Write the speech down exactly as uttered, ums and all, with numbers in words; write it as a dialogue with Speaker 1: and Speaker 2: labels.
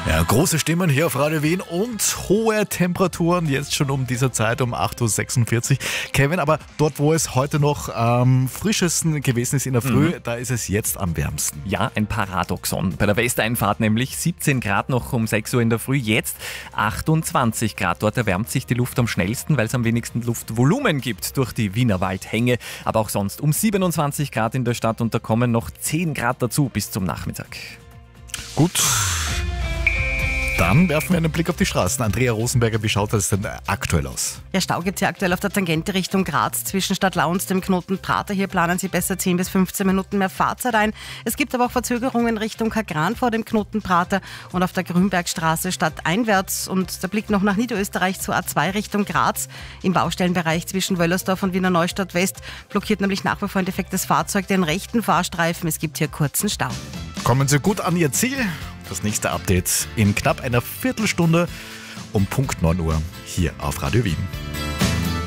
Speaker 1: Ja, große Stimmen hier auf Radio Wien und hohe Temperaturen jetzt schon um dieser Zeit um acht Uhr sechsundvierzig. Kevin, aber dort, wo es heute noch am ähm, frischesten gewesen ist in der Früh, mhm. da ist es jetzt am wärmsten.
Speaker 2: Ja, ein Paradoxon. Bei der Westeinfahrt nämlich siebzehn Grad noch um sechs Uhr in der Früh, jetzt achtundzwanzig Grad. Dort erwärmt sich die Luft am schnellsten, weil es am wenigsten Luftvolumen gibt durch die Wienerwaldhänge. Aber auch sonst um siebenundzwanzig Grad in der Stadt und da kommen noch zehn Grad dazu bis zum Nachmittag.
Speaker 1: Gut. Dann werfen wir einen Blick auf die Straßen. Andrea Rosenberger, wie schaut das denn aktuell aus?
Speaker 3: Ja, Stau gibt es ja aktuell auf der Tangente Richtung Graz zwischen Stadtlau und dem Knoten Prater. Hier planen Sie besser zehn bis fünfzehn Minuten mehr Fahrzeit ein. Es gibt aber auch Verzögerungen Richtung Kagran vor dem Knoten Prater und auf der Grünbergstraße stadteinwärts. Und der Blick noch nach Niederösterreich zur A zwei Richtung Graz. Im Baustellenbereich zwischen Wöllersdorf und Wiener Neustadt West blockiert nämlich nach wie vor ein defektes Fahrzeug den rechten Fahrstreifen. Es gibt hier kurzen Stau.
Speaker 1: Kommen Sie gut an Ihr Ziel. Das nächste Update in knapp einer Viertelstunde um Punkt neun Uhr hier auf Radio Wien.